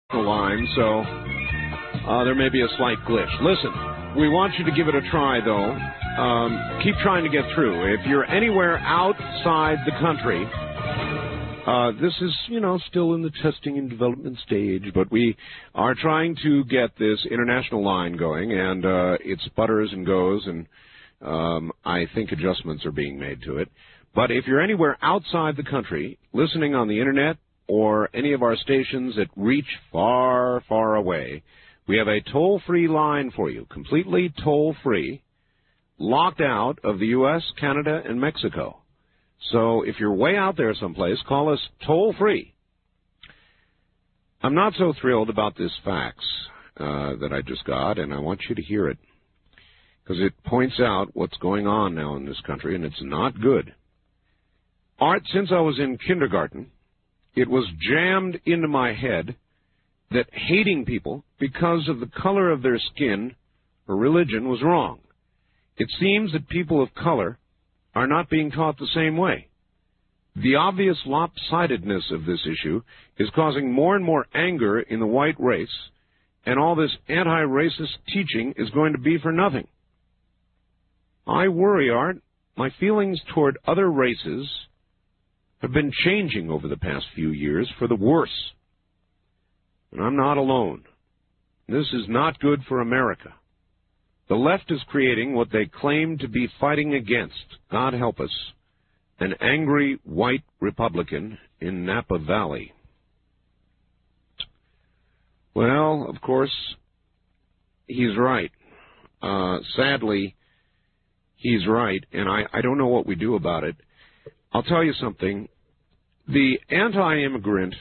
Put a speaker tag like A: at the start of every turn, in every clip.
A: line, so there may be a slight glitch. Listen, we want you to give it a try, though. Keep trying to get through. If you're anywhere outside the country, this is, still in the testing and development stage, but we are trying to get this international line going, and it sputters and goes, and I think adjustments are being made to it. But if you're anywhere outside the country, listening on the Internet or any of our stations that reach far, far away, we have a toll-free line for you, completely toll-free, locked out of the U.S., Canada, and Mexico. So if you're way out there someplace, call us toll-free. I'm not so thrilled about this fax that I just got, and I want you to hear it, because it points out what's going on now in this country, and it's not good. Art, since I was in kindergarten, it was jammed into my head that hating people because of the color of their skin or religion was wrong. It seems that people of color are not being taught the same way. The obvious lopsidedness of this issue is causing more and more anger in the white race, and all this anti-racist teaching is going to be for nothing. I worry, Art. My feelings toward other races have been changing over the past few years for the worse. And I'm not alone. This is not good for America. The left is creating what they claim to be fighting against, God help us, an angry white Republican in Napa Valley. Well, of course, he's right. Sadly, he's right, and I don't know what we do about it. I'll tell you something. The anti-immigrant,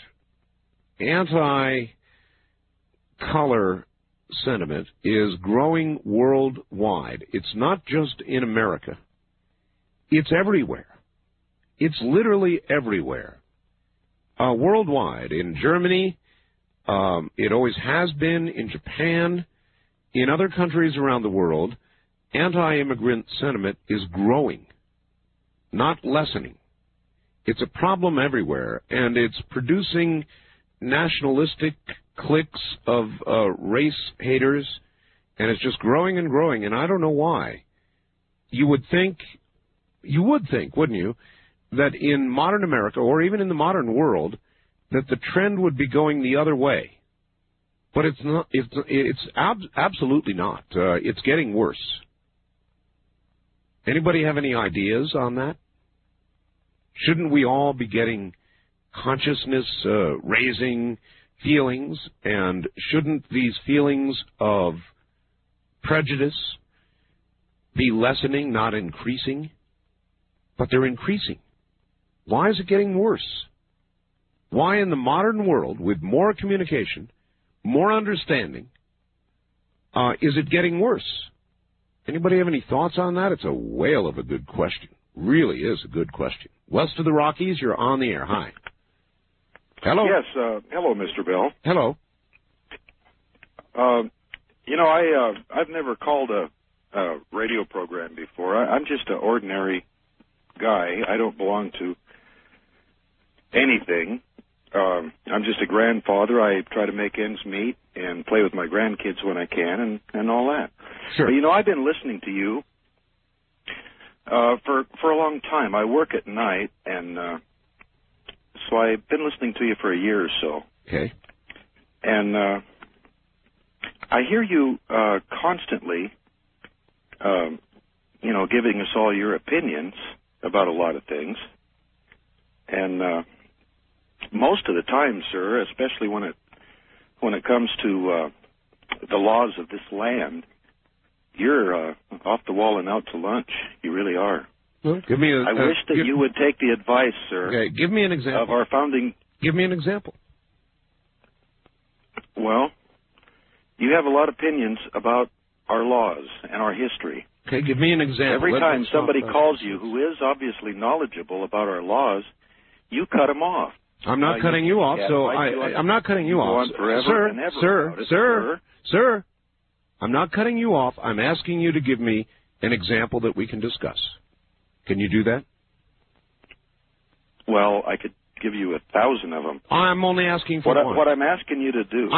A: anti-color sentiment is growing worldwide. It's not just in America. It's everywhere. It's literally everywhere. Worldwide. In Germany, it always has been. In Japan, in other countries around the world, anti-immigrant sentiment is growing, not lessening. It's a problem everywhere, and it's producing nationalistic cliques of race haters, and it's just growing and growing, and I don't know why. You would think, wouldn't you, that in modern America, or even in the modern world, that the trend would be going the other way. But it's not. It's absolutely not. It's getting worse. Anybody have any ideas on that? Shouldn't we all be getting consciousness-raising feelings, and shouldn't these feelings of prejudice be lessening, not increasing? But they're increasing. Why is it getting worse? Why in the modern world, with more communication, more understanding, is it getting worse? Anybody have any thoughts on that? It's a whale of a good question. Really is a good question. West of the Rockies, you're on the air. Hi. Hello.
B: Yes. Hello, Mr. Bell.
A: Hello.
B: I've never called a radio program before. I'm just an ordinary guy. I don't belong to anything. I'm just a grandfather. I try to make ends meet and play with my grandkids when I can and all that.
A: Sure.
B: But, I've been listening to you for a long time. I work at night, and so I've been listening to you for a year or so.
A: Okay.
B: And I hear you constantly, giving us all your opinions about a lot of things. And most of the time, sir, especially when it comes to the laws of this land, you're off the wall and out to lunch. You really are.
A: Well,
B: I wish that you would take the advice, sir.
A: Okay, give me an example.
B: Of our founding.
A: Give me an example.
B: Well, you have a lot of opinions about our laws and our history.
A: Okay, give me an example.
B: Every time somebody calls you who is obviously knowledgeable about our laws, you cut them off.
A: I'm not cutting you off, so I'm not cutting you off. Sir, I'm not cutting you off. I'm asking you to give me an example that we can discuss. Can you do that?
B: Well, I could give you 1,000 of them.
A: I'm only asking for one.
B: What I'm asking you to do